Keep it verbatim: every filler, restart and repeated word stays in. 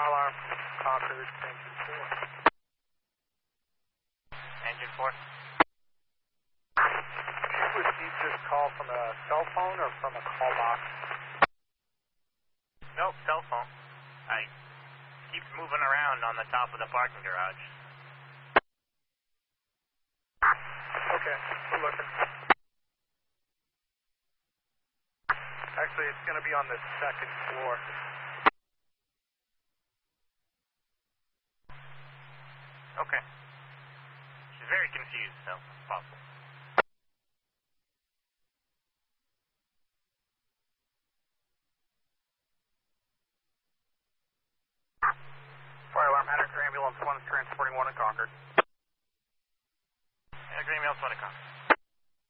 Fire alarm, Concord, engine four. Engine four. Did you receive this call from a cell phone or from a call box? Nope, cell phone. I keeps moving around on the top of the parking garage. Okay, we're looking. Actually, it's going to be on the second floor. Okay. She's very confused, so it's possible. Fire alarm, Henniker ambulance one is transporting one in Concord. Henniker ambulance one in Concord.